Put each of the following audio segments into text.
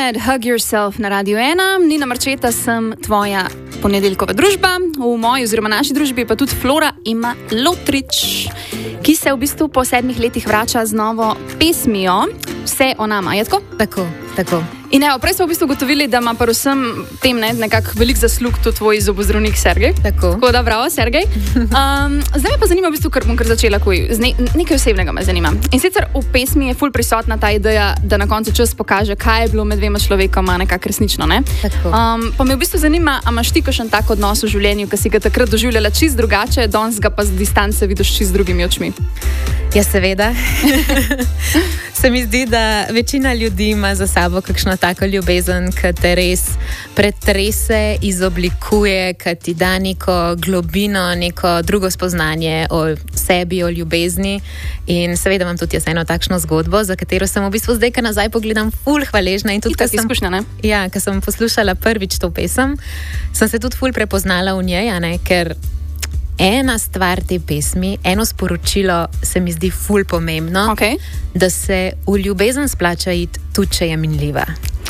Bad Hug Yourself na Radio 1. Nina Marčeta, sem tvoja ponedeljkova družba. V moji oziroma naši družbi pa tudi Flora ima Lotrič, ki se v bistvu po 7 letih vrača z novo pesmijo Vse o nama. Je tako? Tako. In evo, prej smo v bistvu ugotovili, da ima pa vsem tem nekako velik zaslug tudi tvoj zobozdravnik Sergej. Tako da bravo, Sergej. Zdaj me pa zanima v bistvu, ker bom začela nekaj osebnega me zanima. In sicer v pesmi je ful prisotna ta ideja, da na koncu čas pokaže, kaj je bilo med dvema človekoma nekako resnično, ne? Tako. Pa me v bistvu zanima, a imaš ti kakšen tak odnos v življenju, ki si ga takrat doživljala čist drugače, danes ga pa z distance vidiš čist z drugimi očmi? Ja, seveda. Se mi zdi, da večina ljudi ima za sabo kakšno tako ljubezen, ki te res pretrese, izoblikuje, ki ti da neko globino, neko drugo spoznanje o sebi, o ljubezni. In seveda imam tudi jaz eno takšno zgodbo, za katero sem v bistvu zdaj, ko nazaj pogledam, ful hvaležna. In tudi, ko sem poslušala prvič to pesem, sem se tudi ful prepoznala v njej, ker ena stvar te pesmi, eno sporočilo se mi zdi ful pomembno, da se v ljubezen splača iti, tudi če je minljiva.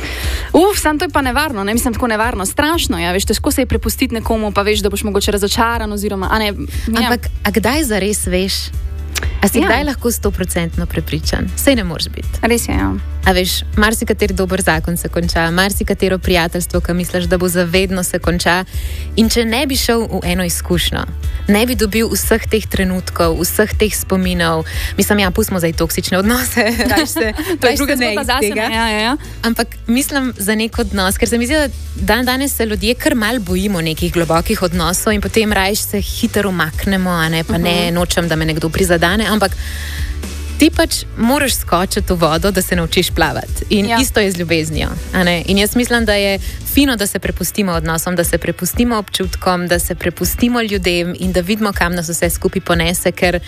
Sam to je pa nevarno, ne mislim tako nevarno, strašno, ja, veš, težko se je prepustiti nekomu, pa veš, da boš mogoče razočaran oziroma, a ne. Ja. Ampak, a kdaj zares veš? A si kdaj lahko 100% prepričan? Sej ne moreš biti. Res je, ja. A veš, marsikateri dober zakon se konča, marsikatero prijateljstvo, ki misliš, da bo zavedno se konča. In če ne bi šel v eno izkušnjo, ne bi dobil vseh teh trenutkov, vseh teh spominov, mislim, ja, pustimo zdaj toksične odnose, to je druga zgodba zase, ja. Ampak mislim za nek odnos, ker se mi zdi, da danes se ljudje kar mal bojimo nekih globokih odnosov in potem rajš se hitro umaknemo, a ne, pa ne nočem, da me nekdo prizadane, ampak ti pač moraš skočiti v vodo, da se naučiš plavati. In isto je z ljubeznijo. In jaz mislim, da je fino, da se prepustimo odnosom, da se prepustimo občutkom, da se prepustimo ljudem in da vidimo, kam nas vse skupaj ponese, ker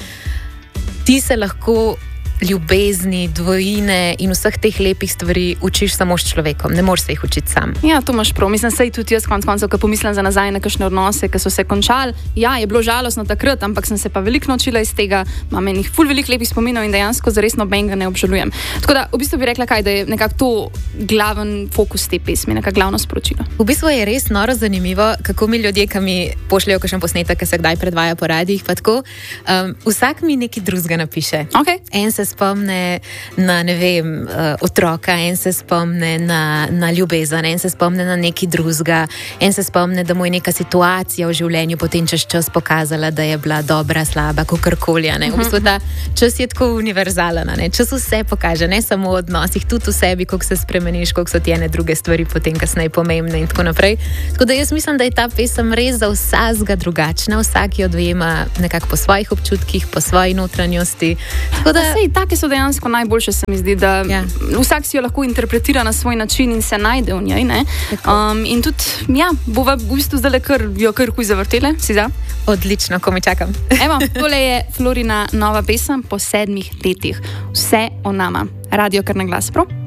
ti se lahko ljubezni, dvojine in vseh teh lepih stvari učiš samo s človekom, ne moreš se jih učiti sam. Ja, to imaš prav. Mislim, sej tudi jaz konec koncev, ko pomislim za nazaj na kakšne odnose, ki so se končali. Ja, je bilo žalostno takrat, ampak sem se pa veliko naučila iz tega, imam enih ful veliko lepih spominov in dejansko zares nobenega ne obžalujem. Tako da, v bistvu bi rekla kaj, da je nekako to glaven fokus te pesmi, nekako glavno sporočilo. V bistvu je res noro zanimivo, kako mi ljudje, ki mi pošljejo kakšen posnetek, ki se kdaj predvaja po radijih, pa tako, vsak mi nekaj drugega napiše. En se spomne na, ne vem, otroka, en se spomne na ljubezen, en se spomne na nekaj drugega, en se spomne, da mu je neka situacija v življenju potem čez čas pokazala, da je bila dobra, slaba, kakorkoli. V bistvu ta čas je tako univerzalen, čas vse pokaže, ne samo v odnosih, tudi v sebi, koliko se spremeniš, koliko so ti ene druge stvari potem kasneje pomembne in tako naprej. Tako da jaz mislim, da je ta pesem res za vsakega drugačna, vsak jo dojema nekako po svojih občutkih, po svoji notranjosti. Tako da take so dejansko najboljše, se mi zdi, da vsak si jo lahko interpretira na svoj način in se najde v njej, ne? In tudi, ja, bova v bistvu zdaj jo kar huj zavrtele, si za? Odlično, ko mi čakam. Evo, tole je Florina nova pesem po 7 letih. Vse o nama. Radio kar na glas, prav?